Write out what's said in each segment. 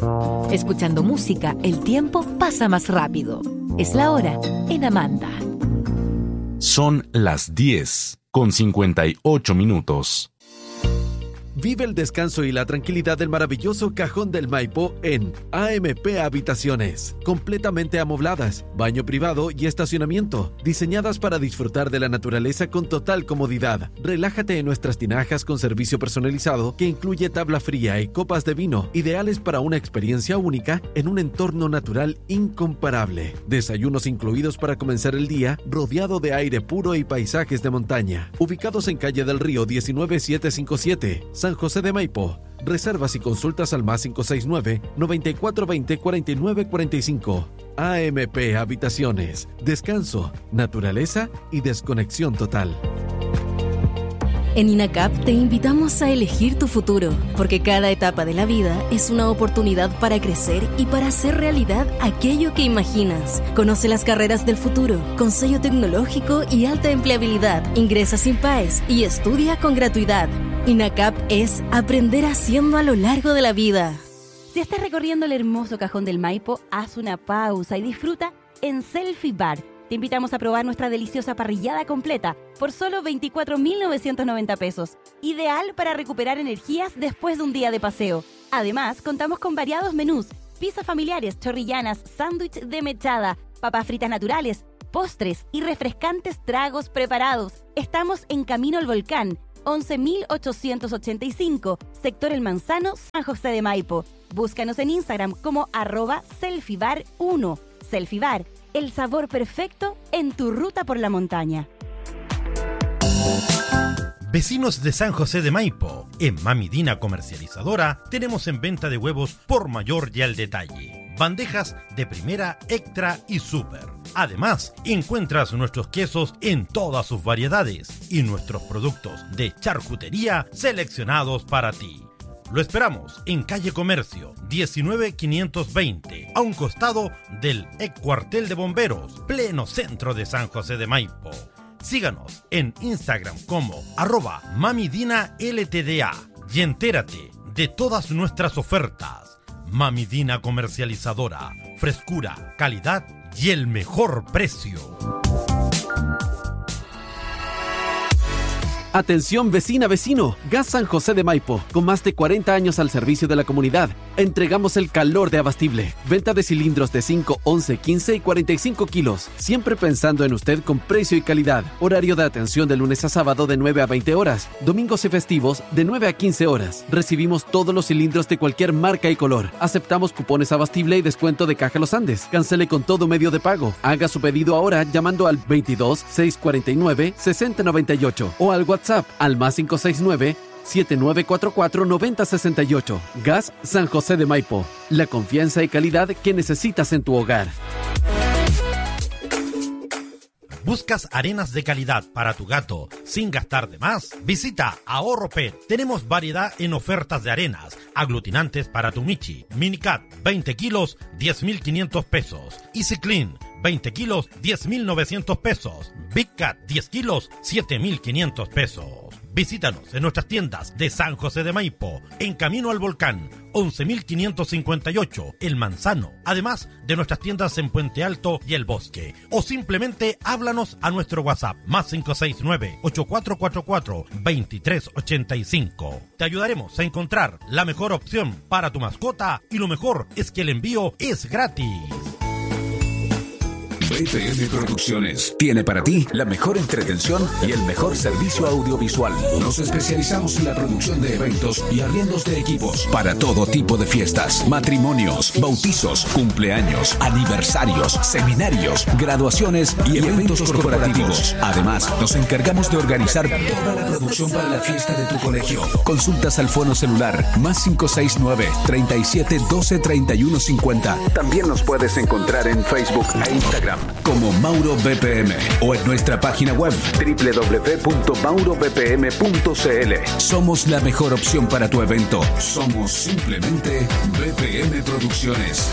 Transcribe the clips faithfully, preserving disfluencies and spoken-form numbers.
Escuchando música, el tiempo pasa más rápido. Es la hora en Amanda. Son las diez con cincuenta y ocho minutos. Vive el descanso y la tranquilidad del maravilloso Cajón del Maipo en A M P Habitaciones. Completamente amobladas, baño privado y estacionamiento. Diseñadas para disfrutar de la naturaleza con total comodidad. Relájate en nuestras tinajas con servicio personalizado que incluye tabla fría y copas de vino. Ideales para una experiencia única en un entorno natural incomparable. Desayunos incluidos para comenzar el día rodeado de aire puro y paisajes de montaña. Ubicados en Calle del Río diecinueve mil setecientos cincuenta y siete. San José de Maipo. Reservas y consultas al más cinco seis nueve, noventa y cuatro veinte, cuarenta y nueve cuarenta y cinco. A M P Habitaciones. Descanso, naturaleza y desconexión total. En INACAP te invitamos a elegir tu futuro, porque cada etapa de la vida es una oportunidad para crecer y para hacer realidad aquello que imaginas. Conoce las carreras del futuro, con sello tecnológico y alta empleabilidad. Ingresa sin P A E S y estudia con gratuidad. INACAP es aprender haciendo a lo largo de la vida. Si estás recorriendo el hermoso Cajón del Maipo, haz una pausa y disfruta en Selfie Bar. Te invitamos a probar nuestra deliciosa parrillada completa por solo veinticuatro mil novecientos noventa pesos. Ideal para recuperar energías después de un día de paseo. Además, contamos con variados menús, pizzas familiares, chorrillanas, sándwich de mechada, papas fritas naturales, postres y refrescantes tragos preparados. Estamos en Camino al Volcán, once mil ochocientos ochenta y cinco, sector El Manzano, San José de Maipo. Búscanos en Instagram como arroba selfiebar uno. Selfiebar, el sabor perfecto en tu ruta por la montaña. Vecinos de San José de Maipo, en Mami Dina Comercializadora tenemos en venta de huevos por mayor y al detalle. Bandejas de primera, extra y super. Además, encuentras nuestros quesos en todas sus variedades y nuestros productos de charcutería seleccionados para ti. Lo esperamos en Calle Comercio, diecinueve quinientos veinte, a un costado del ex cuartel de bomberos, pleno centro de San José de Maipo. Síganos en Instagram como arroba mamidina ltda y entérate de todas nuestras ofertas. Mami Dina Comercializadora, frescura, calidad y el mejor precio. Atención vecina, vecino, Gas San José de Maipo, con más de cuarenta años al servicio de la comunidad. Entregamos el calor de Abastible. Venta de cilindros de cinco, once, quince y cuarenta y cinco kilos. Siempre pensando en usted con precio y calidad. Horario de atención de lunes a sábado de nueve a veinte horas. Domingos y festivos de nueve a quince horas. Recibimos todos los cilindros de cualquier marca y color. Aceptamos cupones Abastible y descuento de Caja Los Andes. Cancele con todo medio de pago. Haga su pedido ahora llamando al veintidós, seiscientos cuarenta y nueve, sesenta noventa y ocho o al WhatsApp al más cinco seis nueve, siete nueve cuatro cuatro, nueve cero seis ocho. Gas San José de Maipo. La confianza y calidad que necesitas en tu hogar. ¿Buscas arenas de calidad para tu gato sin gastar de más? Visita Ahorro Pet. Tenemos variedad en ofertas de arenas, aglutinantes para tu Michi. Minicat, veinte kilos, diez mil quinientos pesos. Easy Clean, veinte kilos, diez mil novecientos pesos. Big Cat, diez kilos, siete mil quinientos pesos. Visítanos en nuestras tiendas de San José de Maipo, en Camino al Volcán, once mil quinientos cincuenta y ocho, El Manzano, además de nuestras tiendas en Puente Alto y El Bosque. O simplemente háblanos a nuestro WhatsApp, más cinco seis nueve, ocho cuatro cuatro cuatro, dos tres ocho cinco. Te ayudaremos a encontrar la mejor opción para tu mascota y lo mejor es que el envío es gratis. B P M Producciones tiene para ti la mejor entretención y el mejor servicio audiovisual. Nos especializamos en la producción de eventos y arriendos de equipos para todo tipo de fiestas, matrimonios, bautizos, cumpleaños, aniversarios, seminarios, graduaciones y eventos corporativos. Además, nos encargamos de organizar toda la producción para la fiesta de tu colegio. Consultas al fono celular más cinco seis nueve, treinta y siete, doce, treinta y uno cincuenta. También nos puedes encontrar en Facebook e Instagram como Mauro B P M o en nuestra página web doble u doble u doble u punto mauro b p m punto c l. Somos la mejor opción para tu evento. Somos simplemente B P M Producciones.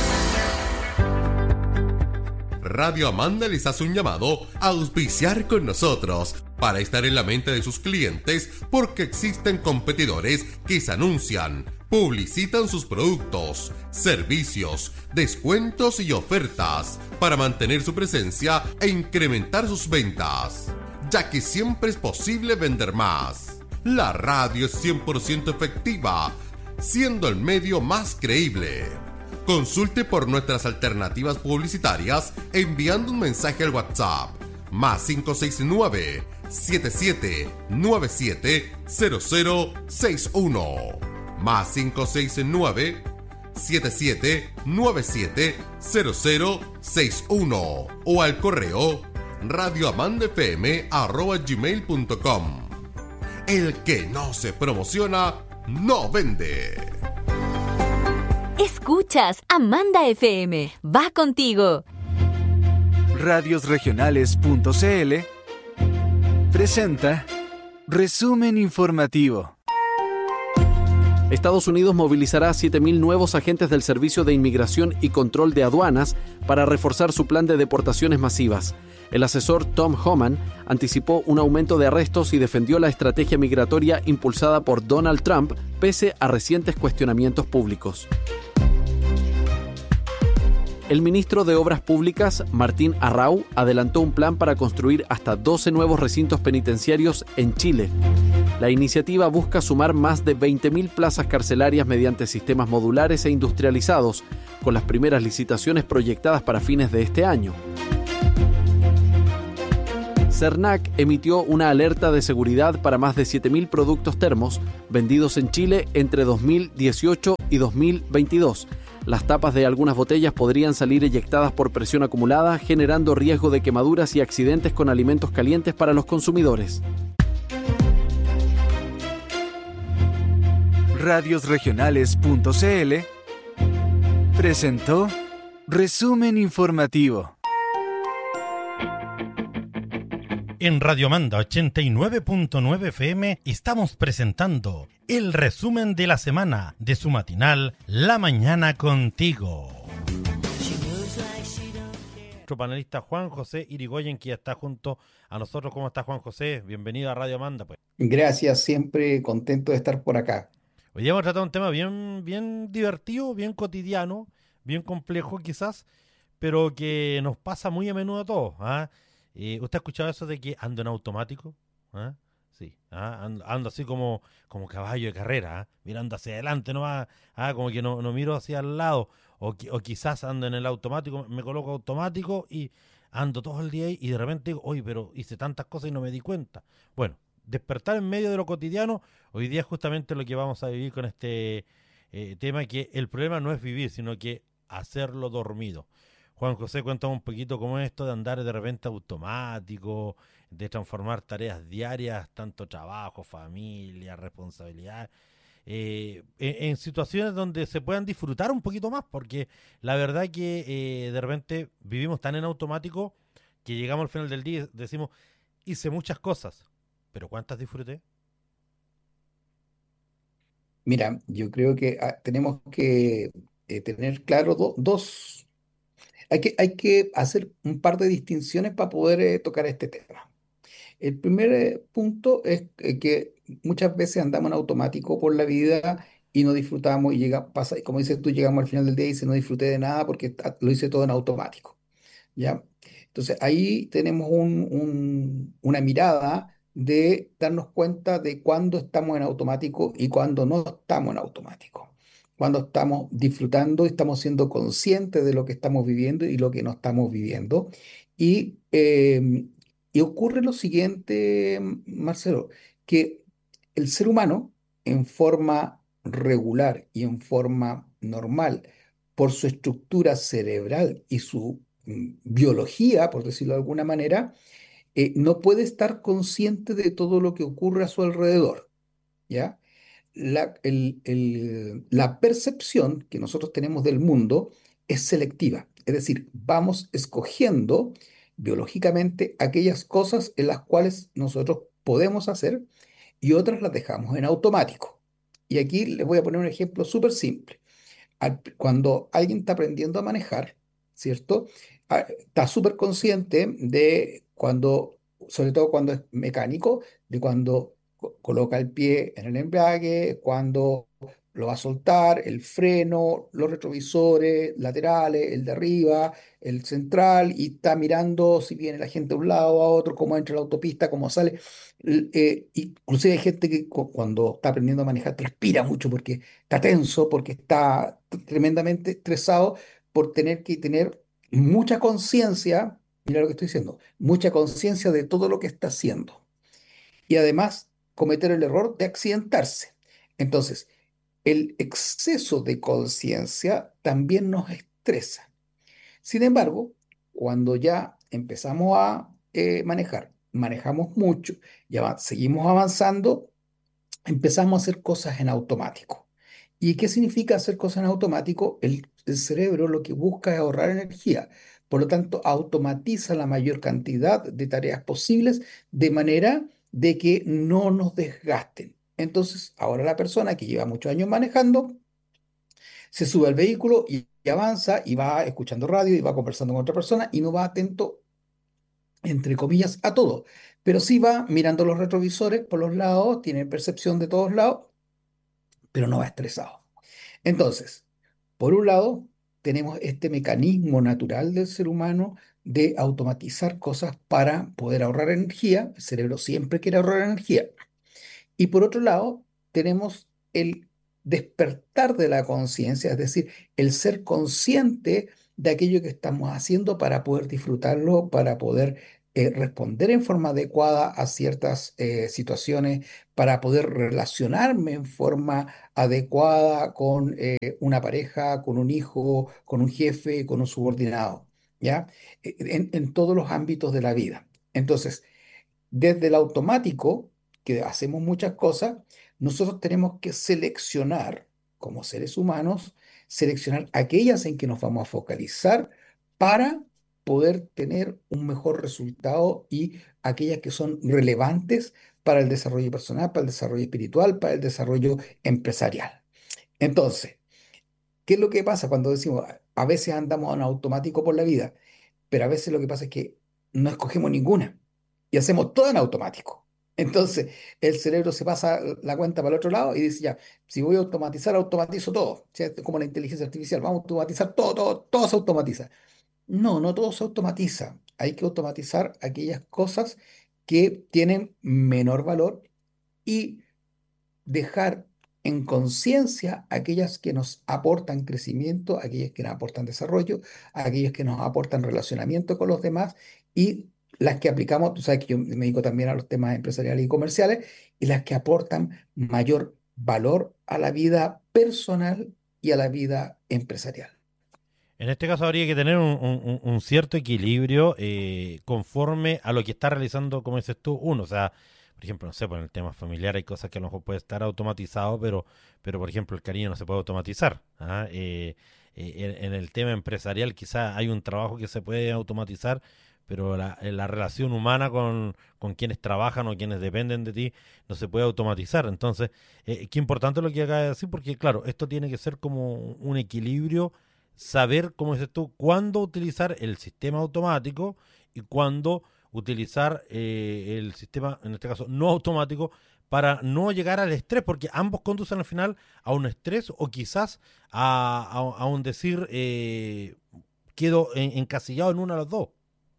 Radio Amanda les hace un llamado a auspiciar con nosotros para estar en la mente de sus clientes porque existen competidores que se anuncian Publicitan sus productos, servicios, descuentos y ofertas para mantener su presencia e incrementar sus ventas, ya que siempre es posible vender más. La radio es cien por ciento efectiva, siendo el medio más creíble. Consulte por nuestras alternativas publicitarias enviando un mensaje al WhatsApp más cinco seis nueve, siete siete nueve siete, cero cero seis uno más cinco seis nueve, siete siete nueve siete, cero cero seis uno o al correo radioamandafm arroba gmail punto com. El que no se promociona, no vende. Escuchas Amanda F M. Va contigo. Radiosregionales.cl presenta Resumen Informativo. Estados Unidos movilizará siete mil nuevos agentes del Servicio de Inmigración y Control de Aduanas para reforzar su plan de deportaciones masivas. El asesor Tom Homan anticipó un aumento de arrestos y defendió la estrategia migratoria impulsada por Donald Trump pese a recientes cuestionamientos públicos. El ministro de Obras Públicas, Martín Arrau, adelantó un plan para construir hasta doce nuevos recintos penitenciarios en Chile. La iniciativa busca sumar más de veinte mil plazas carcelarias mediante sistemas modulares e industrializados, con las primeras licitaciones proyectadas para fines de este año. Cernac emitió una alerta de seguridad para más de siete mil productos termos vendidos en Chile entre dos mil dieciocho y dos mil veintidós. Las tapas de algunas botellas podrían salir eyectadas por presión acumulada, generando riesgo de quemaduras y accidentes con alimentos calientes para los consumidores. Radiosregionales.cl presentó Resumen Informativo. En Radio Manda ochenta y nueve punto nueve F M estamos presentando el resumen de la semana de su matinal La Mañana Contigo. Nuestro panelista Juan José Irigoyen, que ya está junto a nosotros. ¿Cómo está, Juan José? Bienvenido a Radio Manda. Pues. Gracias, siempre contento de estar por acá. Hoy hemos tratado un tema bien, bien divertido, bien cotidiano, bien complejo quizás, pero que nos pasa muy a menudo a todos, ¿ah? Eh, ¿Usted ha escuchado eso de que ando en automático? ¿Ah? Sí, ¿ah? ando, ando así como, como caballo de carrera, ¿ah? Mirando hacia adelante, no va, ¿ah? Como que no, no miro hacia el lado, o, o quizás ando en el automático, me coloco automático y ando todo el día ahí y de repente digo, oye, pero hice tantas cosas y no me di cuenta. Bueno, despertar en medio de lo cotidiano, hoy día es justamente lo que vamos a vivir con este eh, tema, que el problema no es vivir, sino que hacerlo dormido. Juan José, cuéntame un poquito cómo es esto de andar de repente automático, de transformar tareas diarias, tanto trabajo, familia, responsabilidad, eh, en, en situaciones donde se puedan disfrutar un poquito más, porque la verdad que eh, de repente vivimos tan en automático que llegamos al final del día y decimos, hice muchas cosas, pero ¿cuántas disfruté? Mira, yo creo que ah, tenemos que eh, tener claro do- dos... Hay que, hay que hacer un par de distinciones para poder eh, tocar este tema. El primer eh, punto es eh, que muchas veces andamos en automático por la vida y no disfrutamos y llega, pasa, y como dices tú, llegamos al final del día y dices no disfruté de nada porque ta- lo hice todo en automático, ¿ya? Entonces ahí tenemos un- un- una mirada de darnos cuenta de cuándo estamos en automático y cuándo no estamos en automático. Cuando estamos disfrutando y estamos siendo conscientes de lo que estamos viviendo y lo que no estamos viviendo. Y, eh, y ocurre lo siguiente, Marcelo, que el ser humano en forma regular y en forma normal, por su estructura cerebral y su mm, biología, por decirlo de alguna manera, eh, no puede estar consciente de todo lo que ocurre a su alrededor, ¿ya? La, el- el- la percepción que nosotros tenemos del mundo es selectiva, es decir, vamos escogiendo biológicamente aquellas cosas en las cuales nosotros podemos hacer y otras las dejamos en automático. Y aquí les voy a poner un ejemplo súper simple. Al- cuando alguien está aprendiendo a manejar, ¿cierto? Ah, está súper consciente de cuando, sobre todo cuando es mecánico, de cuando co- coloca el pie en el embrague, cuando lo va a soltar, el freno, los retrovisores laterales, el de arriba, el central, y está mirando si viene la gente de un lado a otro, cómo entra la autopista, cómo sale. L- eh, inclusive hay gente que cu- cuando está aprendiendo a manejar transpira mucho porque está tenso, porque está t- tremendamente estresado por tener que tener mucha conciencia, mira lo que estoy diciendo, mucha conciencia de todo lo que está haciendo. Y además cometer el error de accidentarse. Entonces, el exceso de conciencia también nos estresa. Sin embargo, cuando ya empezamos a eh, manejar, manejamos mucho, ya seguimos avanzando, empezamos a hacer cosas en automático. ¿Y qué significa hacer cosas en automático? El, el cerebro lo que busca es ahorrar energía. Por lo tanto, automatiza la mayor cantidad de tareas posibles de manera de que no nos desgasten. Entonces, ahora la persona que lleva muchos años manejando se sube al vehículo y, y avanza y va escuchando radio y va conversando con otra persona y no va atento, entre comillas, a todo. Pero sí va mirando los retrovisores por los lados, tiene percepción de todos lados, pero no va estresado. Entonces, por un lado, tenemos este mecanismo natural del ser humano de automatizar cosas para poder ahorrar energía. El cerebro siempre quiere ahorrar energía. Y por otro lado, tenemos el despertar de la conciencia, es decir, el ser consciente de aquello que estamos haciendo para poder disfrutarlo, para poder eh, responder en forma adecuada a ciertas eh, situaciones, para poder relacionarme en forma adecuada con eh, una pareja, con un hijo, con un jefe, con un subordinado, ¿ya? Eh, En, en todos los ámbitos de la vida. Entonces, desde el automático, que hacemos muchas cosas, nosotros tenemos que seleccionar, como seres humanos, seleccionar aquellas en que nos vamos a focalizar para poder tener un mejor resultado y aquellas que son relevantes para el desarrollo personal, para el desarrollo espiritual, para el desarrollo empresarial. Entonces, ¿qué es lo que pasa cuando decimos, a veces andamos en automático por la vida, pero a veces lo que pasa es que no escogemos ninguna y hacemos todo en automático? Entonces, el cerebro se pasa la cuenta para el otro lado y dice, ya, si voy a automatizar, automatizo todo. ¿Sí? Es como la inteligencia artificial, vamos a automatizar todo, todo, todo se automatiza. No, no todo se automatiza. Hay que automatizar aquellas cosas que tienen menor valor y dejar en conciencia aquellas que nos aportan crecimiento, aquellas que nos aportan desarrollo, aquellas que nos aportan relacionamiento con los demás y las que aplicamos, tú sabes que yo me dedico también a los temas empresariales y comerciales, y las que aportan mayor valor a la vida personal y a la vida empresarial. En este caso habría que tener un, un- un cierto equilibrio eh, conforme a lo que está realizando, como dices tú, uno. O sea, por ejemplo, no sé, por el tema familiar hay cosas que a lo mejor puede estar automatizado, pero, pero por ejemplo, el cariño no se puede automatizar. ¿Ah? Eh, eh, en, en el tema empresarial quizá hay un trabajo que se puede automatizar, pero la, la relación humana con, con quienes trabajan o quienes dependen de ti no se puede automatizar. Entonces, eh, qué importante lo que acaba de decir, porque claro, esto tiene que ser como un equilibrio, saber, como dices tú, cuándo utilizar el sistema automático y cuándo utilizar eh, el sistema, en este caso, no automático, para no llegar al estrés, porque ambos conducen al final a un estrés o quizás a, a- a un decir, eh, quedo en- encasillado en una de las dos.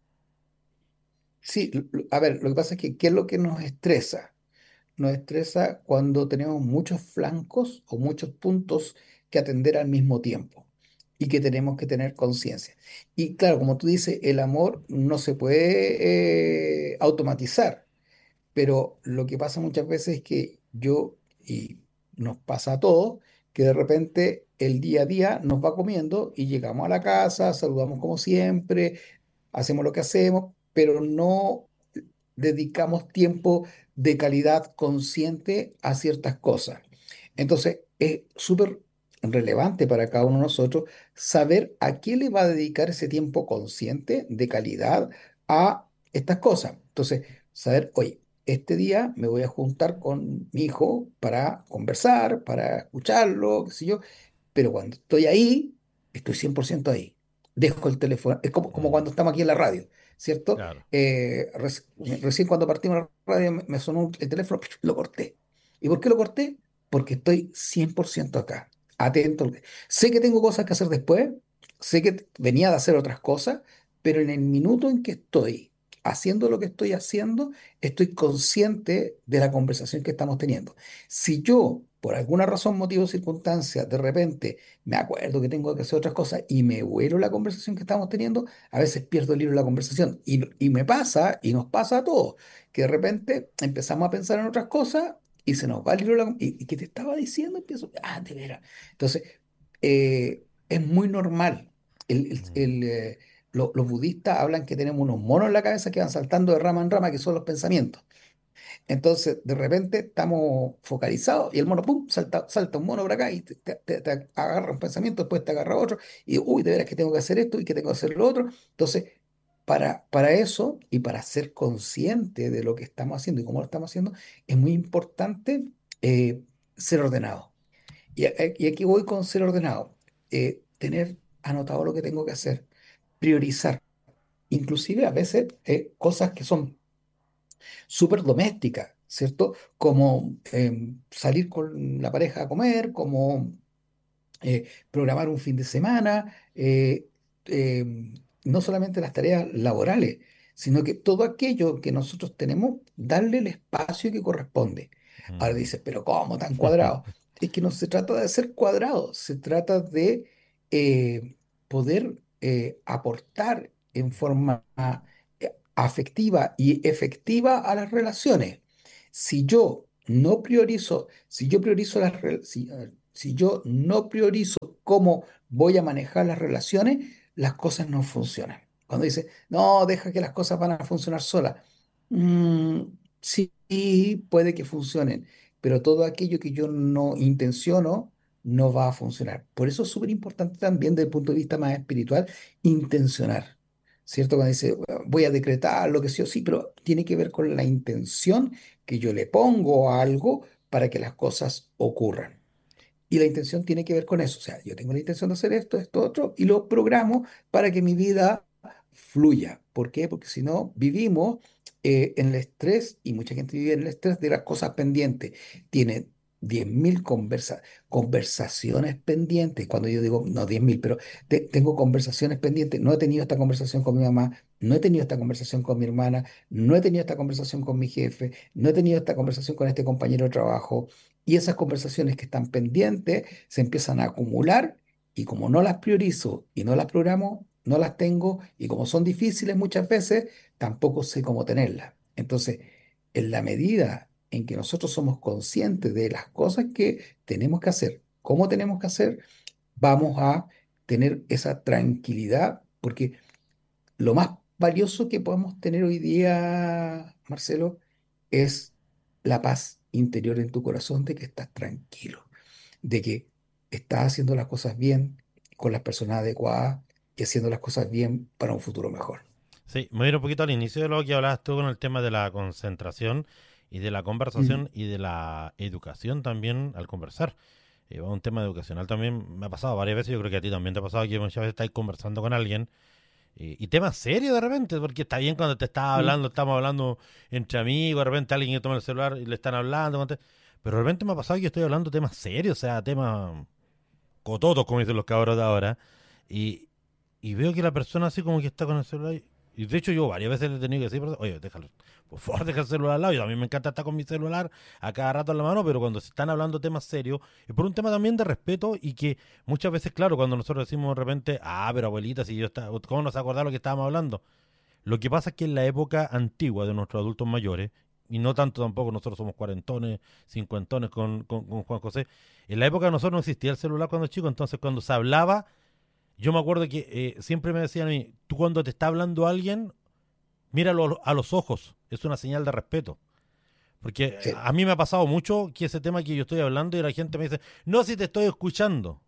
Sí, l- l- a ver, lo que pasa es que, ¿qué es lo que nos estresa? Nos estresa cuando tenemos muchos flancos o muchos puntos que atender al mismo tiempo y que tenemos que tener conciencia. Y claro, como tú dices, el amor no se puede eh, automatizar, pero lo que pasa muchas veces es que yo, y nos pasa a todos, que de repente el día a día nos va comiendo y llegamos a la casa, saludamos como siempre, hacemos lo que hacemos, pero no dedicamos tiempo de calidad consciente a ciertas cosas. Entonces, es súper relevante para cada uno de nosotros saber a qué le va a dedicar ese tiempo consciente de calidad a estas cosas. Entonces, saber, oye, este día me voy a juntar con mi hijo para conversar, para escucharlo, qué sé yo, pero cuando estoy ahí, estoy cien por ciento ahí. Dejo el teléfono, es como, como Mm, cuando estamos aquí en la radio, ¿cierto? claro. Eh, reci- recién cuando partimos la radio me, me sonó el teléfono, lo corté. ¿Y por qué lo corté? porque estoy cien por ciento acá, atento. Sé que tengo cosas que hacer después, sé que venía de hacer otras cosas, pero en el minuto en que estoy haciendo lo que estoy haciendo, estoy consciente de la conversación que estamos teniendo. Si yo, por alguna razón, motivo o circunstancia, de repente me acuerdo que tengo que hacer otras cosas y me vuelo la conversación que estamos teniendo, a veces pierdo el hilo de la conversación. Y, y me pasa, y nos pasa a todos, que de repente empezamos a pensar en otras cosas y se nos va el hilo de la... ¿Y, y qué te estaba diciendo? Empiezo, ah, de veras. Entonces, eh, es muy normal. El, el- el, eh, lo- los budistas hablan que tenemos unos monos en la cabeza que van saltando de rama en rama, que son los pensamientos. Entonces, de repente estamos focalizados y el mono, ¡pum!, salta, salta un mono por acá y te, te- te- te agarra un pensamiento, después te agarra otro y, uy, de veras que tengo que hacer esto y que tengo que hacer lo otro. Entonces, para, para eso y para ser consciente de lo que estamos haciendo y cómo lo estamos haciendo, es muy importante eh, ser ordenado. Y, a- y aquí voy con ser ordenado. Eh, tener anotado lo que tengo que hacer, priorizar, inclusive a veces eh, cosas que son súper doméstica, ¿cierto? Como em, salir con la pareja a comer, como eh, programar un fin de semana, eh, em, no solamente las tareas laborales, sino que todo aquello que nosotros tenemos, darle el espacio que corresponde. Ahora Mm. dices, pero ¿cómo tan cuadrado? Es que no se trata de ser cuadrado, se trata de eh, poder eh, aportar en forma eh, afectiva y efectiva a las relaciones. Si yo no priorizo, si yo priorizo las, rel- si, a si yo no priorizo cómo voy a manejar las relaciones, las cosas no funcionan. Cuando dice, no, deja que las cosas van a funcionar solas. Mm, sí, puede que funcionen, pero todo aquello que yo no intenciono no va a funcionar. Por eso es súper importante también desde el punto de vista más espiritual, intencionar. ¿Cierto? Cuando dice, voy a decretar lo que sí o sí, pero tiene que ver con la intención que yo le pongo a algo para que las cosas ocurran. Y la intención tiene que ver con eso. O sea, yo tengo la intención de hacer esto, esto, otro, y lo programo para que mi vida fluya. ¿Por qué? Porque si no, vivimos eh, en el estrés, y mucha gente vive en el estrés de las cosas pendientes. Tiene diez mil conversa- conversaciones pendientes. Cuando yo digo, no diez mil, pero te- tengo conversaciones pendientes. No he tenido esta conversación con mi mamá, no he tenido esta conversación con mi hermana, no he tenido esta conversación con mi jefe, no he tenido esta conversación con este compañero de trabajo. Y esas conversaciones que están pendientes se empiezan a acumular y como no las priorizo y no las programo, no las tengo y como son difíciles muchas veces, tampoco sé cómo tenerlas. Entonces, en la medida en que nosotros somos conscientes de las cosas que tenemos que hacer, cómo tenemos que hacer, vamos a tener esa tranquilidad porque lo más valioso que podemos tener hoy día, Marcelo, es la paz interior en tu corazón de que estás tranquilo, de que estás haciendo las cosas bien con las personas adecuadas y haciendo las cosas bien para un futuro mejor. Sí, me voy a ir un poquito al inicio de lo que hablabas tú con el tema de la concentración y de la Mm, conversación y de la educación también al conversar. Eh, un tema educacional también me ha pasado varias veces, yo creo que a ti también te ha pasado que muchas veces estáis conversando con alguien eh, y temas serios de repente, porque está bien cuando te estás mm, hablando, estamos hablando entre amigos, de repente alguien que toma el celular y le están hablando, cuando te- pero de repente me ha pasado que estoy hablando temas serios, o sea, temas cototos, como dicen los cabros de ahora, y, y veo que la persona así como que está con el celular. Y, y de hecho yo varias veces le he tenido que decir, oye, déjalo, por favor, deja el celular al lado. Y a mí me encanta estar con mi celular a cada rato en la mano, pero cuando se están hablando temas serios, es por un tema también de respeto y que muchas veces, claro, cuando nosotros decimos de repente, ah, pero abuelita, si yo estaba, ¿cómo no se acordaba lo que estábamos hablando? Lo que pasa es que en la época antigua de nuestros adultos mayores, y no tanto tampoco, nosotros somos cuarentones, cincuentones con, con, con Juan José, en la época de nosotros no existía el celular cuando chico, entonces cuando se hablaba, yo me acuerdo que eh, siempre me decían a mí, tú cuando te está hablando alguien, míralo a los ojos, es una señal de respeto. Porque sí, a mí me ha pasado mucho que ese tema que yo estoy hablando y la gente me dice, no, si te estoy escuchando.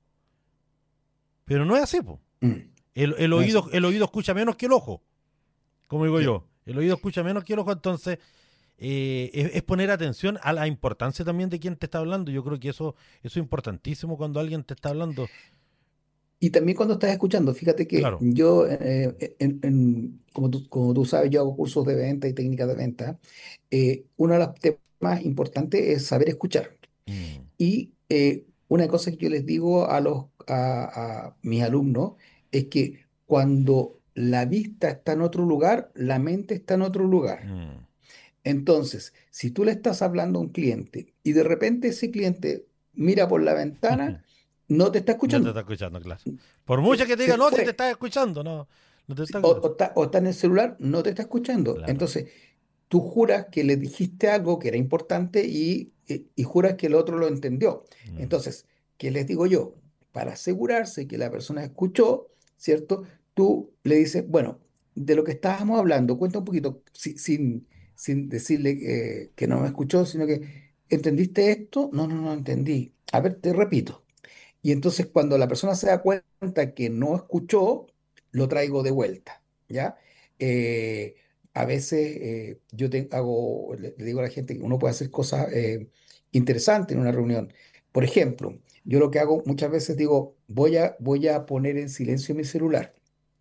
Pero no es así, po. mm, El, el, no es oído, así. el oído escucha menos que el ojo, como digo Sí. yo. El oído escucha menos que el ojo, entonces eh, es, es poner atención a la importancia también de quien te está hablando. Yo creo que eso, eso es importantísimo cuando alguien te está hablando. Y también cuando estás escuchando, fíjate que Claro. yo, eh, en- en- como tú, como tú sabes, yo hago cursos de venta y técnicas de venta. Eh, uno de los temas importantes es saber escuchar. Mm. Y eh, una cosa que yo les digo a los, a, a mis alumnos es que cuando la vista está en otro lugar, la mente está en otro lugar. Mm. Entonces, si tú le estás hablando a un cliente y de repente ese cliente mira por la ventana, no te está No te escuchando. está escuchando, claro. Por mucho Se, que te se diga, no, si te fue. estás escuchando, no, no te Sí, está O, escuchando. o está, o está en el celular, no te está escuchando. Claro. Entonces, tú juras que le dijiste algo que era importante y, y, y juras que el otro lo entendió. Mm. Entonces, ¿qué les digo yo? Para asegurarse que la persona escuchó, ¿cierto? Tú le dices, bueno, de lo que estábamos hablando, cuenta un poquito, si- sin, sin decirle eh, que no me escuchó, sino que, ¿entendiste esto? No, no, no entendí. A ver, te repito. Y entonces cuando la persona se da cuenta que no escuchó, lo traigo de vuelta, ¿ya? Eh, a veces eh, yo te hago, le, le digo a la gente que uno puede hacer cosas eh, interesantes en una reunión. Por ejemplo, yo lo que hago muchas veces digo, voy a, voy a poner en silencio mi celular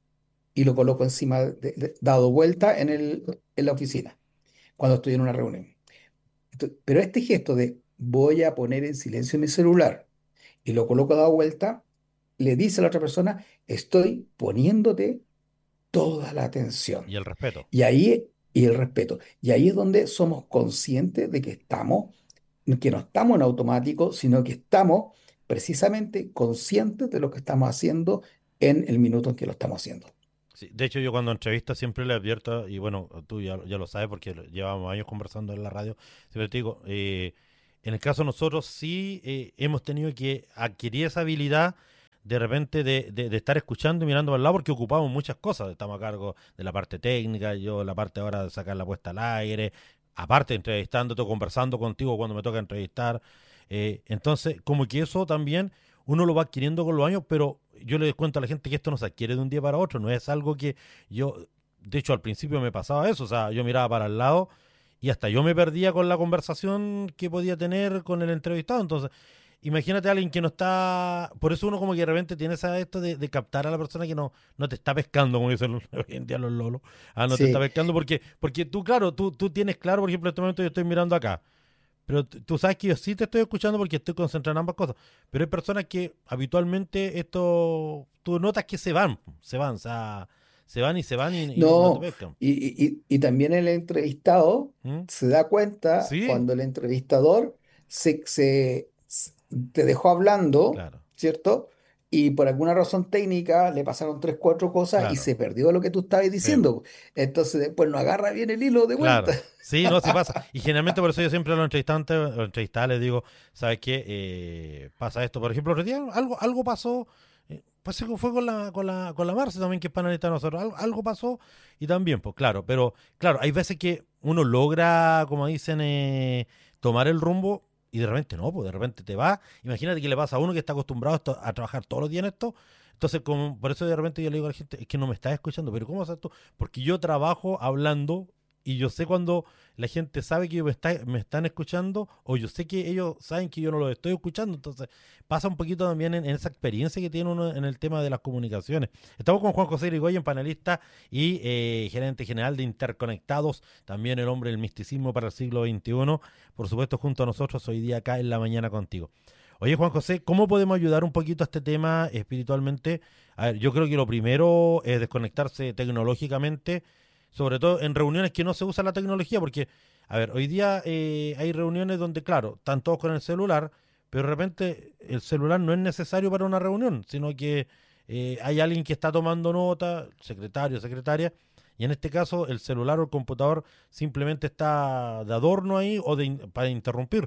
y lo coloco encima, de- de- dado vuelta en el, en la oficina, cuando estoy en una reunión. Entonces, pero este gesto de voy a poner en silencio mi celular y lo coloco dado vuelta, le dice a la otra persona, estoy poniéndote toda la atención. Y el respeto. Y ahí, y el respeto. Y ahí es donde somos conscientes de que estamos, que no estamos en automático, sino que estamos precisamente conscientes de lo que estamos haciendo en el minuto en que lo estamos haciendo. Sí, de hecho, yo cuando entrevisto siempre le advierto, y bueno, tú ya, ya lo sabes porque lo- llevamos años conversando en la radio, siempre te digo, eh, en el caso de nosotros sí eh, hemos tenido que adquirir esa habilidad de repente de, de- de estar escuchando y mirando para el lado porque ocupamos muchas cosas, estamos a cargo de la parte técnica, yo la parte ahora de sacar la puesta al aire, aparte entrevistándote, conversando contigo cuando me toca entrevistar, eh, entonces como que eso también uno lo va adquiriendo con los años, pero yo le cuento a la gente que esto no se adquiere de un día para otro, no es algo que yo, de hecho al principio me pasaba eso, o sea, yo miraba para el lado y hasta yo me perdía con la conversación que podía tener con el entrevistado, entonces imagínate a alguien que no está, por eso uno como que de repente tiene esa, esto de, de captar a la persona que no, no te está pescando, como dicen los- hoy en día los lolos, ah, no te está Sí, pescando porque, porque tú, claro, tú, tú tienes claro, por ejemplo, en este momento yo estoy mirando acá, pero t- tú sabes que yo sí te estoy escuchando porque estoy concentrado en ambas cosas. Pero hay personas que habitualmente esto, tú notas que se van, se van, o sea, se van y se van y, y no te no, pescan. y, y- y- y también el entrevistado ¿Mm? se da cuenta Sí, cuando el entrevistador se, se- s- te dejó hablando, claro, ¿cierto? Y por alguna razón técnica le pasaron tres, cuatro cosas y claro, se perdió lo que tú estabas sí, diciendo. Entonces después no agarra bien el hilo de vuelta. claro. Sí, no, sí pasa. Y generalmente por eso yo siempre a los entrevistantes, a los entrevistados les digo, ¿sabes qué? Eh, pasa esto. Por ejemplo, otro día algo, algo pasó, eh, pues sí, fue con la, con la, con la Marce también, que es panelista de nosotros. Algo, algo pasó y también, pues claro, pero claro, hay veces que uno logra, como dicen, eh, tomar el rumbo y de repente no, pues de repente te va. Imagínate que le pasa a uno que está acostumbrado a, esto- a trabajar todos los días en esto. Entonces, como, por eso de repente yo le digo a la gente, es que no me estás escuchando, pero ¿cómo haces tú? Porque yo trabajo hablando y yo sé cuando la gente sabe que me, está, me están escuchando o yo sé que ellos saben que yo no los estoy escuchando. Entonces pasa un poquito también en, en esa experiencia que tiene uno en el tema de las comunicaciones. Estamos con Juan José Irigoyen, panelista y eh, gerente general de Interconectados, también el hombre del misticismo para el siglo veintiuno. Por supuesto, junto a nosotros hoy día acá en la mañana contigo. Oye, Juan José, ¿cómo podemos ayudar un poquito a este tema espiritualmente? A ver, yo creo que lo primero es desconectarse tecnológicamente, sobre todo en reuniones que no se usa la tecnología, porque, a ver, hoy día eh, hay reuniones donde, claro, están todos con el celular, pero de repente el celular no es necesario para una reunión, sino que eh, hay alguien que está tomando nota, secretario, secretaria, y en este caso el celular o el computador simplemente está de adorno ahí o de in- para interrumpir.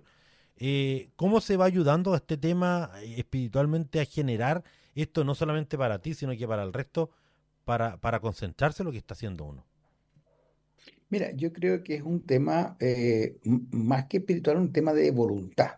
Eh, ¿cómo se va ayudando a este tema eh, espiritualmente a generar esto no solamente para ti, sino que para el resto, para, para concentrarse en lo que está haciendo uno? Mira, yo creo que es un tema eh, m- más que espiritual, un tema de voluntad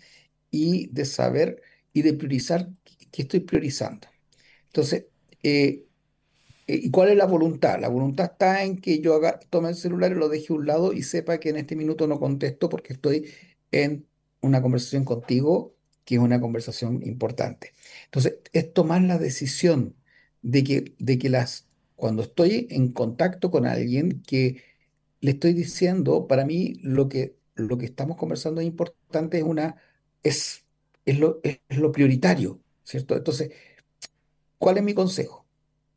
y de saber y de priorizar qué qué estoy priorizando. Entonces, eh, Eh, ¿y cuál es la voluntad? La voluntad está en que yo haga, tome el celular y lo deje a un lado y sepa que en este minuto no contesto porque estoy en una conversación contigo, que es una conversación importante. Entonces, es tomar la decisión de que, de que las, cuando estoy en contacto con alguien que le estoy diciendo, para mí lo que, lo que estamos conversando es importante, es una, es es lo, es lo prioritario, ¿cierto? Entonces, ¿cuál es mi consejo?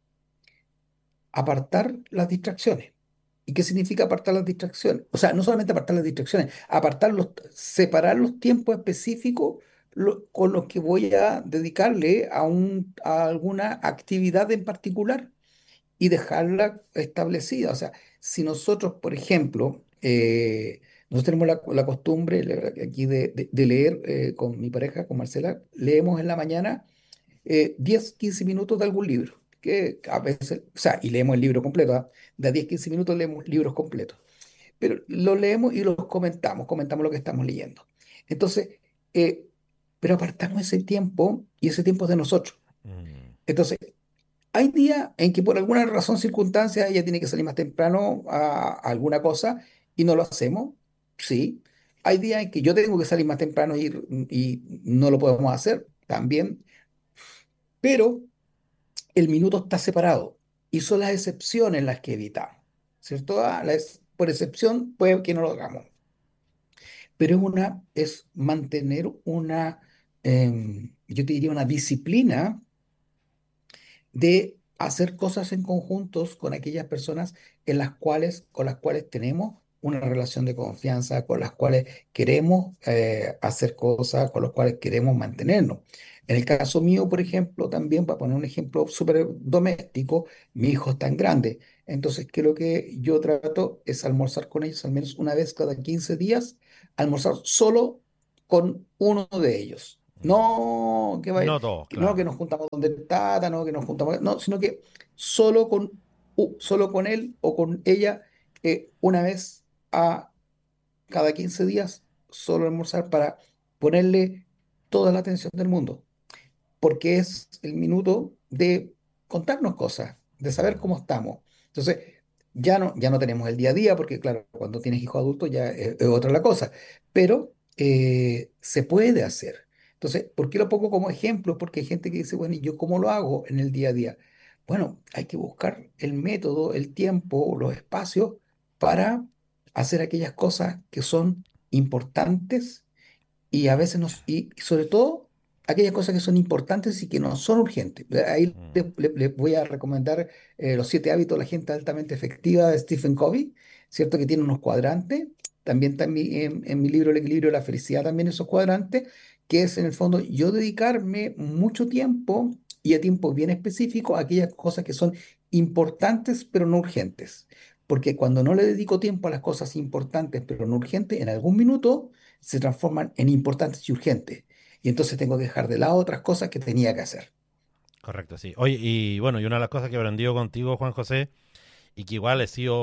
Apartar las distracciones. ¿Y qué significa apartar las distracciones? O sea, no solamente apartar las distracciones, apartar los, separar los tiempos específicos lo- con los que voy a dedicarle a, un, a alguna actividad en particular y dejarla establecida. O sea, si nosotros, por ejemplo, eh, nosotros tenemos la, la costumbre le- aquí de, de- de leer eh, con mi pareja, con Marcela, leemos en la mañana eh, diez, quince minutos de algún libro, que a veces, o sea, y leemos el libro completo, ¿ah? De a diez, quince minutos leemos libros completos, pero lo leemos y los comentamos, comentamos lo que estamos leyendo. Entonces, eh, pero apartamos ese tiempo y ese tiempo es de nosotros. Mm. Entonces, hay días en que por alguna razón, circunstancia, ella tiene que salir más temprano a, a alguna cosa y no lo hacemos, sí. Hay días en que yo tengo que salir más temprano y, y no lo podemos hacer, también. Pero el minuto está separado y son las excepciones las que evitamos, ¿cierto? Ah, la ex- por excepción puede que no lo hagamos, pero es una, es mantener una, em, yo te diría una disciplina de hacer cosas en conjuntos con aquellas personas en las cuales, con las cuales tenemos una relación de confianza, con las cuales queremos eh, hacer cosas, con las cuales queremos mantenernos. En el caso mío, por ejemplo, también, para poner un ejemplo súper doméstico, mi hijo es tan grande. Entonces, que lo que yo trato es almorzar con ellos al menos una vez cada quince días, almorzar solo con uno de ellos. No que vaya, No todos, que no que claro. nos juntamos donde el Tata, no que nos juntamos, no, sino que solo con, u- solo con él o con ella eh, una vez a cada quince días, solo almorzar para ponerle toda la atención del mundo, porque es el minuto de contarnos cosas, de saber Mm. cómo estamos. Entonces, ya no, ya no tenemos el día a día, porque claro, cuando tienes hijos adultos ya es, es otra la cosa, pero eh, se puede hacer. Entonces, ¿por qué lo pongo como ejemplo? Porque hay gente que dice, bueno, ¿y yo cómo lo hago en el día a día? Bueno, hay que buscar el método, el tiempo, los espacios para hacer aquellas cosas que son importantes y a veces nos, y sobre todo aquellas cosas que son importantes y que no son urgentes. Ahí Mm. le, le- le voy a recomendar eh, Los siete hábitos de la gente altamente efectiva de Stephen Covey, ¿cierto? Que tiene unos cuadrantes. También está en mi, en, en mi libro El equilibrio de la felicidad, también esos cuadrantes, que es en el fondo yo dedicarme mucho tiempo y a tiempo bien específico a aquellas cosas que son importantes pero no urgentes. Porque cuando no le dedico tiempo a las cosas importantes pero no urgentes, en algún minuto se transforman en importantes y urgentes. Y entonces tengo que dejar de lado otras cosas que tenía que hacer. Correcto, sí. Oye, y bueno, y una de las cosas que he aprendido contigo, Juan José, y que igual he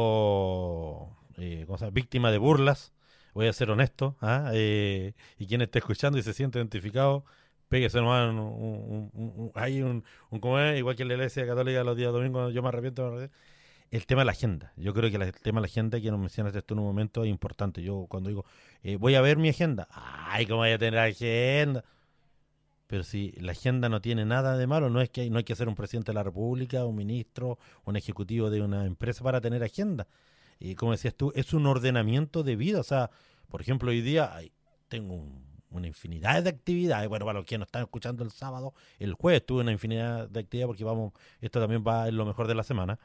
sido eh, ¿cómo se llama? Víctima de burlas, voy a ser honesto, ¿ah? Eh, y quien esté escuchando y se siente identificado, péguese nomás un, un, un, un- hay un, un como es, igual que en la iglesia católica los días domingos, yo me arrepiento, me arrepiento. El tema de la agenda. Yo creo que la- el tema de la agenda que nos mencionaste tú en un momento es importante. Yo cuando digo, eh, voy a ver mi agenda, ay, ¿cómo voy a tener agenda? Pero si la agenda no tiene nada de malo, no es que hay, no hay que ser un presidente de la República, un ministro, un ejecutivo de una empresa para tener agenda. Y como decías tú, es un ordenamiento de vida. O sea, por ejemplo, hoy día ay, tengo un- una infinidad de actividades. Bueno, para los que nos están escuchando el sábado, el jueves tuve una infinidad de actividades porque vamos, esto también va en lo mejor de la semana.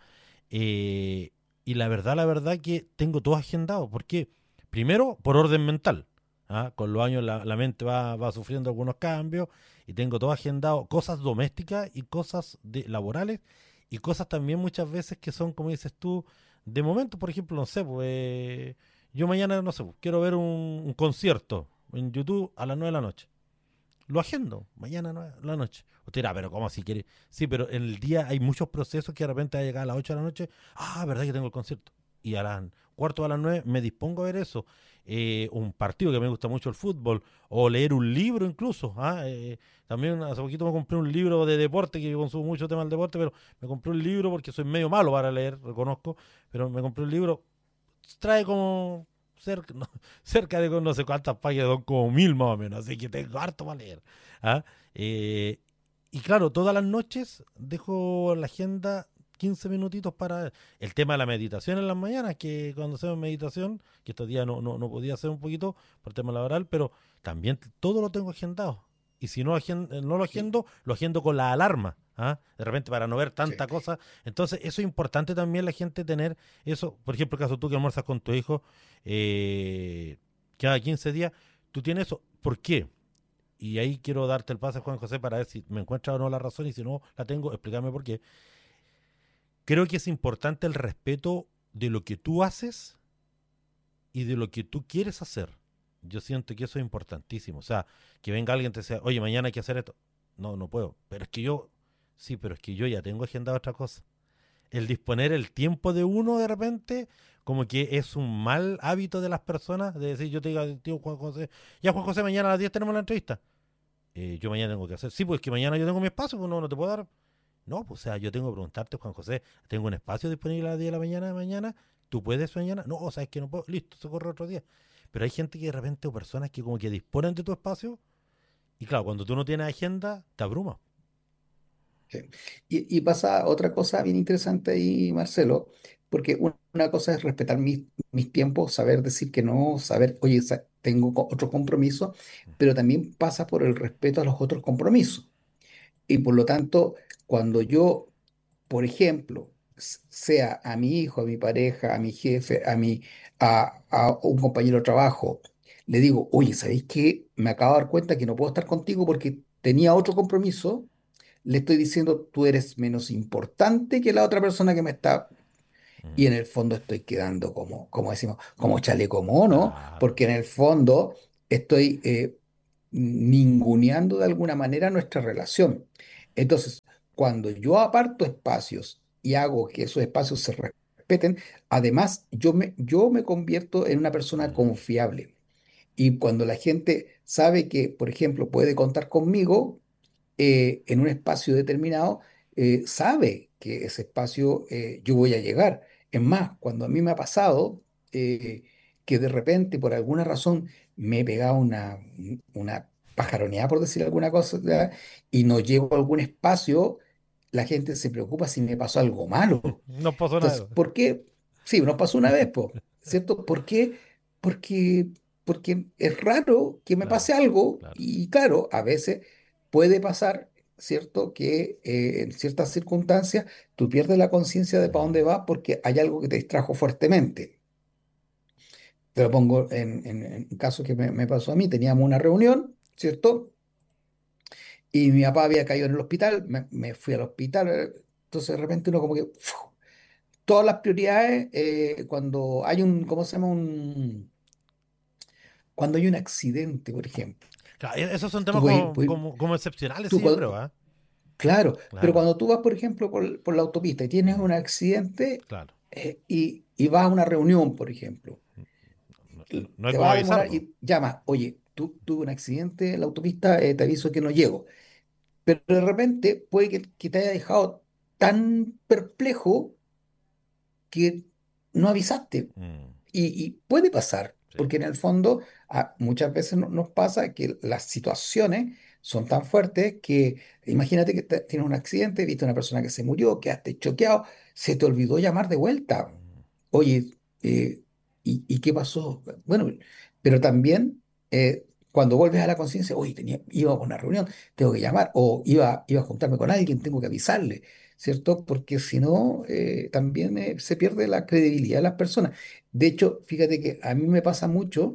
Eh, y la verdad, la verdad que tengo todo agendado. ¿Por qué? Primero, por orden mental. ¿Ah? Con los años la, la mente va, va sufriendo algunos cambios y tengo todo agendado, cosas domésticas y cosas de, laborales y cosas también muchas veces que son, como dices tú, de momento, por ejemplo, no sé, pues eh, yo mañana, no sé, pues, quiero ver un, un concierto en YouTube a las nueve de la noche. Lo agendo, mañana nueve de la noche. Usted dirá, pero ¿cómo si quiere? Sí, pero en el día hay muchos procesos que de repente va a llegar a las ocho de la noche. Ah, verdad que tengo el concierto. Y a las cuarto a las nueve me dispongo a ver eso. Eh, un partido que me gusta mucho el fútbol. O leer un libro incluso. ¿Ah? Eh, también hace poquito me compré un libro de deporte, que yo consumo mucho tema del deporte, pero me compré un libro porque soy medio malo para leer, reconozco. Pero me compré un libro, trae como cerca, no, cerca de no sé cuántas páginas, son como mil más o menos, así que tengo harto para leer. ¿Ah? Eh, y claro, todas las noches dejo la agenda quince minutitos para el tema de la meditación en las mañanas, que cuando hacemos meditación, que estos días no, no, no podía hacer un poquito por tema laboral, pero también todo lo tengo agendado. y si no, agendo, no lo agendo, lo agendo con la alarma, ¿ah? De repente para no ver tanta sí. cosa. Entonces eso es importante también la gente tener eso. Por ejemplo, el caso tú que almuerzas con tu hijo eh, cada quince días, tú tienes eso. ¿Por qué? Y ahí quiero darte el pase, Juan José, para ver si me encuentras o no la razón, y si no la tengo, explícame por qué. Creo que es importante el respeto de lo que tú haces y de lo que tú quieres hacer. Yo siento que eso es importantísimo. O sea, que venga alguien y te diga, oye, mañana hay que hacer esto. No, no puedo. Pero es que yo, sí, pero es que yo ya tengo agendado otra cosa. El disponer el tiempo de uno de repente, como que es un mal hábito de las personas, de decir, yo te digo, tío Juan José, ya Juan José, mañana a las diez tenemos la entrevista. Eh, yo mañana tengo que hacer. Sí, pues que mañana yo tengo mi espacio, pues no, no te puedo dar. No, pues o sea, yo tengo que preguntarte, Juan José, ¿tengo un espacio disponible a las diez de la mañana de mañana? ¿Tú puedes mañana? No, o sea, es que no puedo. Listo, se corre otro día. Pero hay gente que de repente, o personas que como que disponen de tu espacio, y claro, cuando tú no tienes agenda, te abruma. Sí. Y, y pasa otra cosa bien interesante ahí, Marcelo, porque una, una cosa es respetar mis, mis tiempos, saber decir que no, saber, oye, sa- tengo co- otro compromiso, pero también pasa por el respeto a los otros compromisos. Y por lo tanto, cuando yo, por ejemplo, s- sea a mi hijo, a mi pareja, a mi jefe, a mi, a, a un compañero de trabajo, le digo, oye, ¿sabéis qué? Me acabo de dar cuenta que no puedo estar contigo porque tenía otro compromiso. Le estoy diciendo, tú eres menos importante que la otra persona que me está... Y en el fondo estoy quedando como, como decimos, como chaleco mono, Claro. porque en el fondo estoy eh, ninguneando de alguna manera nuestra relación. Entonces, cuando yo aparto espacios y hago que esos espacios se respeten, además yo me, yo me convierto en una persona Mm, confiable. Y cuando la gente sabe que, por ejemplo, puede contar conmigo, eh, en un espacio determinado, eh, sabe que ese espacio eh, yo voy a llegar. Es más, cuando a mí me ha pasado eh, que de repente, por alguna razón, me he pegado una, una pajaroneada, por decir alguna cosa, ¿ya? Y no llego a algún espacio, la gente se preocupa si me pasó algo malo. no pasó Entonces, nada. ¿por qué? Sí, nos pasó una vez, po, ¿cierto? ¿Por qué? Porque, porque es raro que me Claro, pase algo claro. y claro, a veces puede pasar, ¿cierto? Que eh, en ciertas circunstancias tú pierdes la conciencia de para dónde Mm, vas porque hay algo que te distrajo fuertemente. Te lo pongo en, en, en un caso que me, me pasó a mí. Teníamos una reunión, ¿cierto? Y mi papá había caído en el hospital, me, me fui al hospital. eh, Entonces de repente uno como que... ¡fu! Todas las prioridades, eh, cuando hay un, ¿cómo se llama? Un, cuando hay un accidente, por ejemplo. claro, e- esos son Tú temas puedes- como, puedes- como, como excepcionales, tú sí, yo cuando- creo, ¿ah? claro, pero Claro, cuando tú vas, por ejemplo, por, por la autopista y tienes mm, un accidente claro. eh, y, y vas a una reunión, por ejemplo, No, no- y no hay te como vas a avisar, demorar po. y llamas, oye, tú tuve un accidente en la autopista, eh, te aviso que no llego. Pero de repente puede que, que te haya dejado tan perplejo que no avisaste. Mm, Y, y puede pasar, sí. porque en el fondo ah, muchas veces no- nos pasa que las situaciones son tan fuertes que imagínate que te- tienes un accidente, viste a una persona que se murió, quedaste choqueado, se te olvidó llamar de vuelta. Mm, Oye, eh, ¿y, y qué pasó? Bueno, pero también eh, cuando vuelves a la conciencia, oye, tenía, iba a una reunión, tengo que llamar, o iba, iba a juntarme con alguien, tengo que avisarle, ¿cierto? Porque si no, eh, también eh, se pierde la credibilidad de las personas. De hecho, fíjate que a mí me pasa mucho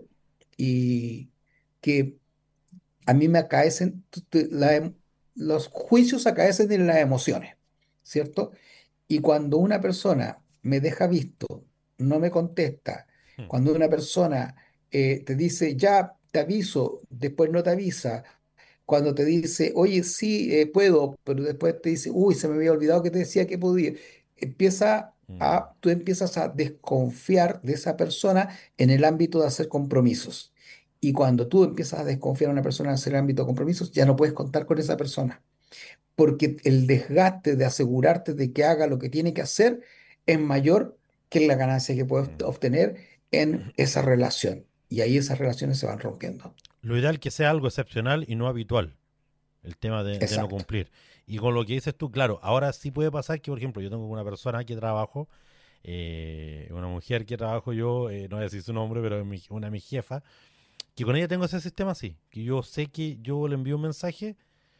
y que a mí me acaecen, tu- tu- la em- los juicios acaecen en las emociones, ¿cierto? Y cuando una persona me deja visto, no me contesta, mm, cuando una persona eh, te dice, ya te aviso, después no te avisa, cuando te dice, oye, sí, eh, puedo, pero después te dice, uy, se me había olvidado que te decía que podía, empieza mm. a, tú empiezas a desconfiar de esa persona en el ámbito de hacer compromisos. Y cuando tú empiezas a desconfiar de una persona en el ámbito de compromisos, ya no puedes contar con esa persona porque el desgaste de asegurarte de que haga lo que tiene que hacer es mayor que la ganancia que puedes Mm. obtener en esa relación. Y ahí esas relaciones se van rompiendo. Lo ideal es que sea algo excepcional y no habitual, el tema de, de no Exacto. cumplir. Y con lo que dices tú, claro, ahora sí puede pasar que, por ejemplo, yo tengo una persona que trabajo, eh, una mujer que trabajo yo, eh, no voy a decir su nombre, pero es mi- una mi jefa, que con ella tengo ese sistema así, que yo sé que yo le envío un mensaje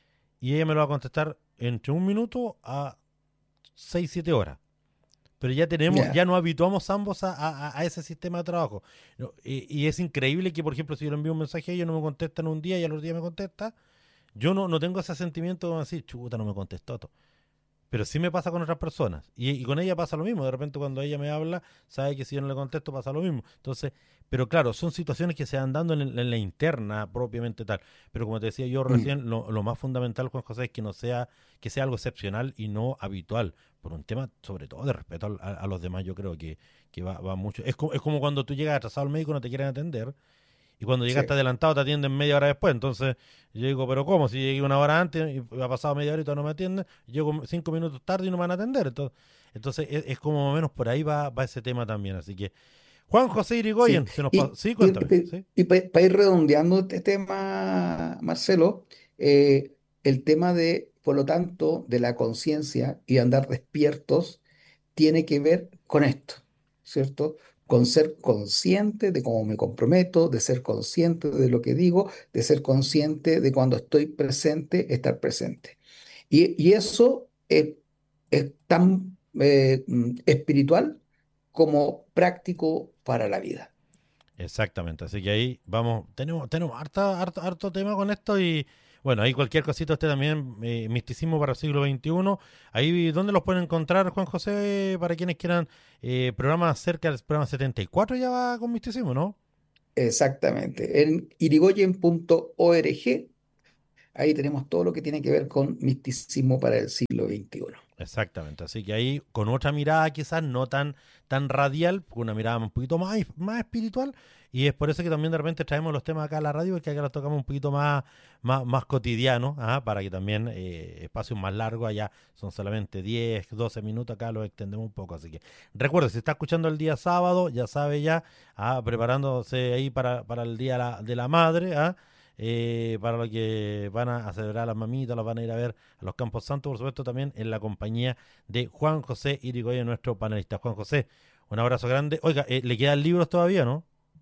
y ella me lo va a contestar entre un minuto a seis, siete horas. Pero ya tenemos, yeah. ya nos habituamos ambos a, a, a ese sistema de trabajo. Y, y es increíble que, por ejemplo, si yo le envío un mensaje a ella, no me contestan un día y al otro día me contesta, yo no, no tengo ese sentimiento de decir, chuta, no me contestó todo. Pero sí me pasa con otras personas. Y, y con ella pasa lo mismo. De repente cuando ella me habla, sabe que si yo no le contesto pasa lo mismo. Entonces, pero claro, son situaciones que se van dando en, en la interna propiamente tal. Pero como te decía yo recién, mm. lo, lo más fundamental, Juan José, es que no sea, que sea algo excepcional y no habitual. Por un tema, sobre todo, de respeto a, a los demás, yo creo que, que va, va mucho. Es como, es como cuando tú llegas atrasado al médico y no te quieren atender. Y cuando llegaste sí. adelantado te atienden media hora después. Entonces yo digo, pero ¿cómo? Si llegué una hora antes y ha pasado media hora y todavía no me atienden, llego cinco minutos tarde y no me van a atender. Entonces, entonces es, es como más o menos por ahí va, va ese tema también. Así que, Juan José Irigoyen, sí. se nos y, pa- sí, cuéntame. Y, ¿sí? y para pa ir redondeando este tema, Marcelo, eh, el tema de, por lo tanto, de la conciencia y andar despiertos tiene que ver con esto, ¿cierto? Con ser consciente de cómo me comprometo, de ser consciente de lo que digo, de ser consciente de cuando estoy presente, estar presente. Y, y eso es, es tan eh, espiritual como práctico para la vida. Exactamente, así que ahí vamos, tenemos, tenemos harta, harto, harto tema con esto y bueno, ahí cualquier cosita usted también, eh, misticismo para el siglo veintiuno, ahí ¿dónde los pueden encontrar, Juan José, para quienes quieran eh, programas cerca del programa setenta y cuatro ya va con misticismo, ¿no? Exactamente, en irigoyen punto org, ahí tenemos todo lo que tiene que ver con misticismo para el siglo veintiuno. Exactamente, así que ahí con otra mirada quizás no tan, tan radial, una mirada un poquito más, más espiritual, y es por eso que también de repente traemos los temas acá a la radio, porque acá los tocamos un poquito más, más, más cotidianos, ¿ah? Para que también eh, espacios más largos, allá son solamente diez, doce minutos, acá los extendemos un poco, así que recuerde, si está escuchando el día sábado, ya sabe ya, ¿ah? Preparándose ahí para, para el día de la, de la madre, ¿ah? Eh, para lo que van a celebrar a las mamitas, las van a ir a ver a los Campos Santos, por supuesto, también en la compañía de Juan José Irigoyen, nuestro panelista. Juan José, un abrazo grande. Oiga, eh, ¿le quedan libros todavía, no?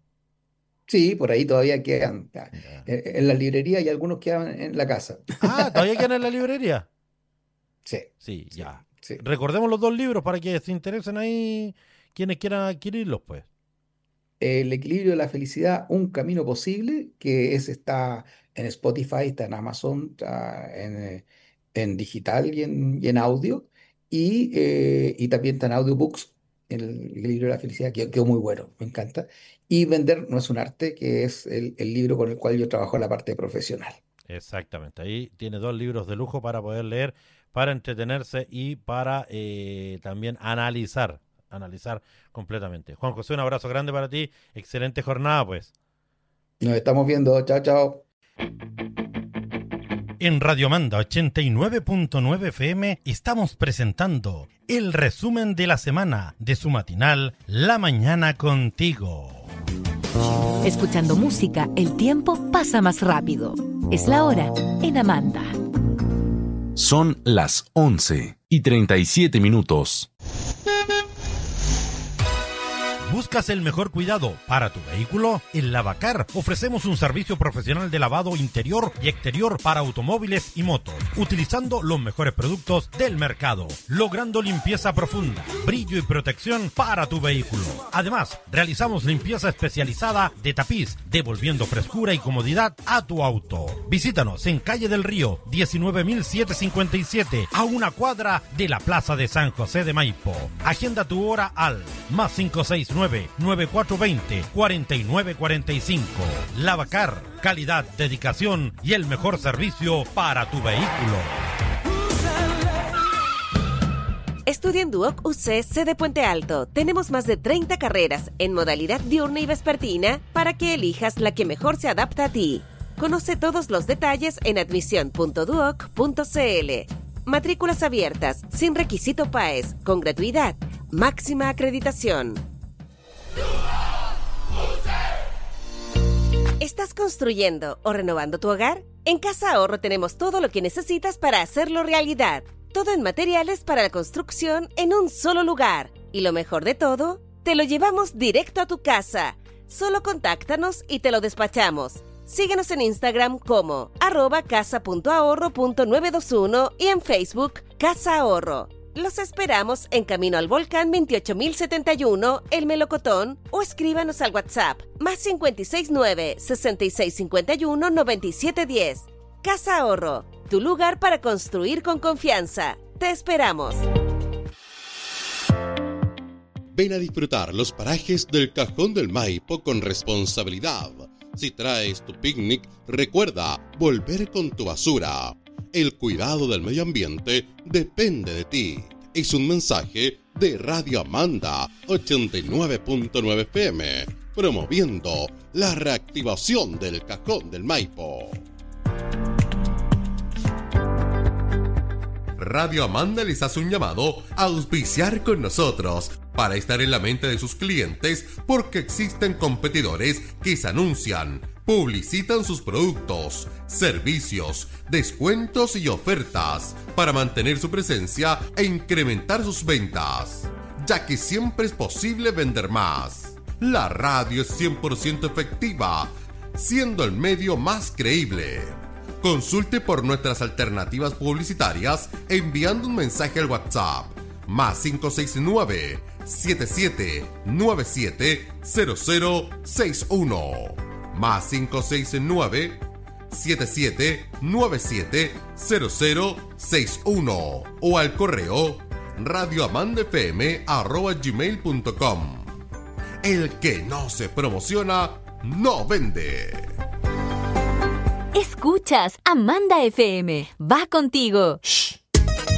Sí, por ahí todavía quedan. Ya. En la librería y algunos quedan en la casa. Ah, ¿todavía quedan en la librería? Sí. Sí, ya. Sí. Recordemos los dos libros para que se interesen ahí quienes quieran adquirirlos, pues. El equilibrio de la felicidad, un camino posible, que ese está en Spotify, está en Amazon, está en, en digital y en, y en audio, y, eh, y también está en audiobooks, el equilibrio de la felicidad, que quedó muy bueno, me encanta. Y Vender no es un arte, que es el, el libro con el cual yo trabajo en la parte profesional. Exactamente, ahí tiene dos libros de lujo para poder leer, para entretenerse y para eh, también analizar. analizar completamente. Juan José, un abrazo grande para ti, excelente jornada pues. Nos estamos viendo, chao, chao. En Radio Manda ochenta y nueve punto nueve F M estamos presentando el resumen de la semana de su matinal La Mañana Contigo. Escuchando música, el tiempo pasa más rápido. Es la hora en Amanda. Son las once y treinta y siete minutos. ¿Buscas el mejor cuidado para tu vehículo? En Lavacar ofrecemos un servicio profesional de lavado interior y exterior para automóviles y motos, utilizando los mejores productos del mercado, logrando limpieza profunda, brillo y protección para tu vehículo. Además, realizamos limpieza especializada de tapiz, devolviendo frescura y comodidad a tu auto. Visítanos en Calle del Río, diecinueve mil setecientos cincuenta y siete, a una cuadra de la Plaza de San José de Maipo. Agenda tu hora al más cinco seis nueve, nueve cuatro dos cero, cuatro nueve cuatro cinco. Lavacar, calidad, dedicación y el mejor servicio para tu vehículo. Estudia en Duoc U C sede Puente Alto. Tenemos más de treinta carreras en modalidad diurna y vespertina para que elijas la que mejor se adapta a ti. Conoce todos los detalles en admisión punto duoc punto c l. Matrículas abiertas, sin requisito P A E S, con gratuidad, máxima acreditación. ¿Estás construyendo o renovando tu hogar? En Casa Ahorro tenemos todo lo que necesitas para hacerlo realidad. Todo en materiales para la construcción en un solo lugar. Y lo mejor de todo, te lo llevamos directo a tu casa. Solo contáctanos y te lo despachamos. Síguenos en Instagram como arroba casa punto ahorro punto novecientos veintiuno y en Facebook Casa Ahorro. Los esperamos en Camino al Volcán veintiocho mil setenta y uno, El Melocotón, o escríbanos al WhatsApp más cinco seis nueve, seis seis cinco uno, nueve siete uno cero. Casa Ahorro, tu lugar para construir con confianza. Te esperamos. Ven a disfrutar los parajes del Cajón del Maipo con responsabilidad. Si traes tu picnic, recuerda volver con tu basura. El cuidado del medio ambiente depende de ti. Es un mensaje de Radio Amanda ochenta y nueve punto nueve F M, promoviendo la reactivación del Cajón del Maipo. Radio Amanda les hace un llamado a auspiciar con nosotros para estar en la mente de sus clientes, porque existen competidores que se anuncian, publicitan sus productos, servicios, descuentos y ofertas para mantener su presencia e incrementar sus ventas, ya que siempre es posible vender más. La radio es cien por ciento efectiva, siendo el medio más creíble. Consulte por nuestras alternativas publicitarias enviando un mensaje al WhatsApp más cinco seis nueve, siete siete nueve siete, cero cero seis uno más cinco seis nueve, siete siete nueve siete, cero cero seis uno o al correo radioamandafm arroba gmail punto com. El que no se promociona no vende. Escuchas Amanda F M. Va contigo. Shh.